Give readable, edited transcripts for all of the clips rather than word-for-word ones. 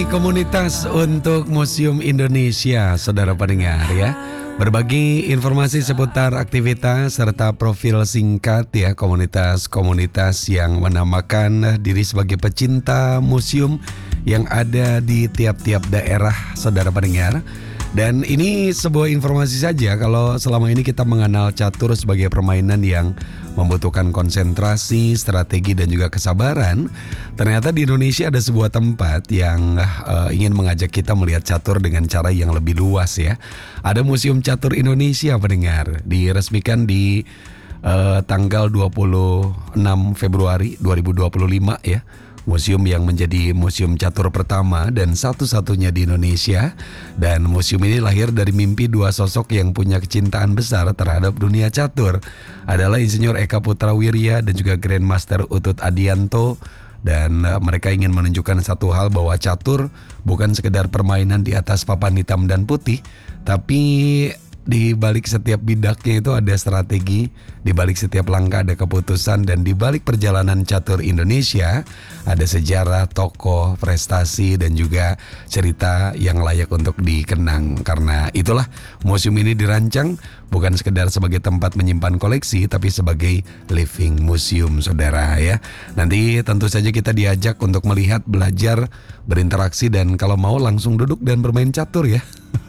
Komunitas untuk Museum Indonesia, saudara pendengar ya. Berbagi informasi seputar aktivitas serta profil singkat ya komunitas-komunitas yang menamakan diri sebagai pecinta museum yang ada di tiap-tiap daerah, saudara pendengar. Dan ini sebuah informasi saja kalau selama ini kita mengenal catur sebagai permainan yang membutuhkan konsentrasi, strategi dan juga kesabaran. Ternyata di Indonesia ada sebuah tempat yang ingin mengajak kita melihat catur dengan cara yang lebih luas ya. Ada Museum Catur Indonesia pendengar, diresmikan di tanggal 26 Februari 2025 ya. Museum yang menjadi museum catur pertama dan satu-satunya di Indonesia. Dan museum ini lahir dari mimpi dua sosok yang punya kecintaan besar terhadap dunia catur. Adalah Insinyur Eka Putra Wirya dan juga Grandmaster Utut Adianto. Dan mereka ingin menunjukkan satu hal bahwa catur bukan sekedar permainan di atas papan hitam dan putih, tapi di balik setiap bidaknya itu ada strategi, di balik setiap langkah ada keputusan, dan di balik perjalanan catur Indonesia ada sejarah, tokoh, prestasi, dan juga cerita yang layak untuk dikenang. Karena itulah museum ini dirancang bukan sekedar sebagai tempat menyimpan koleksi, tapi sebagai living museum, saudara ya. Nanti tentu saja kita diajak untuk melihat, belajar, berinteraksi, dan kalau mau langsung duduk dan bermain catur ya.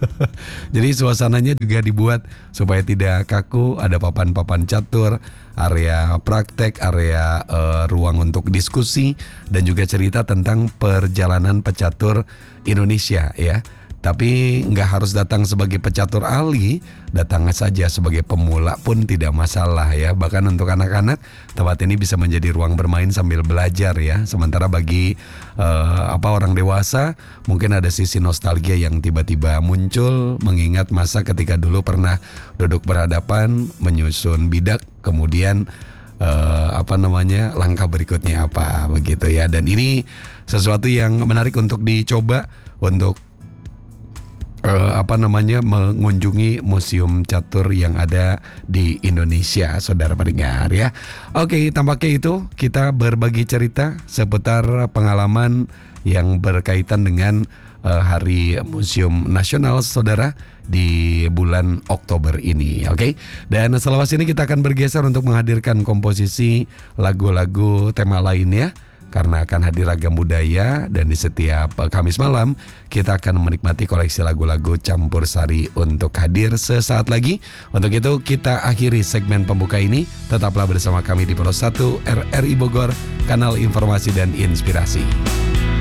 Jadi suasananya juga dibuat supaya tidak kaku, ada papan-papan catur, area praktek, area ruang untuk diskusi, dan juga cerita tentang perjalanan pecatur Indonesia ya. Tapi nggak harus datang sebagai pecatur ahli, datang saja sebagai pemula pun tidak masalah ya. Bahkan untuk anak-anak, tempat ini bisa menjadi ruang bermain sambil belajar ya. Sementara bagi orang dewasa, mungkin ada sisi nostalgia yang tiba-tiba muncul, mengingat masa ketika dulu pernah duduk berhadapan, menyusun bidak, kemudian langkah berikutnya apa begitu ya. Dan ini sesuatu yang menarik untuk dicoba untuk mengunjungi museum catur yang ada di Indonesia, saudara pendengar ya. Oke, tampaknya itu kita berbagi cerita seputar pengalaman yang berkaitan dengan Hari Museum Nasional, saudara, di bulan Oktober ini. Oke. Dan setelah ini kita akan bergeser untuk menghadirkan komposisi lagu-lagu tema lainnya. Karena akan hadir ragam budaya, dan di setiap Kamis malam kita akan menikmati koleksi lagu-lagu campur sari untuk hadir sesaat lagi. Untuk itu kita akhiri segmen pembuka ini. Tetaplah bersama kami di Pro 1 RRI Bogor, kanal informasi dan inspirasi.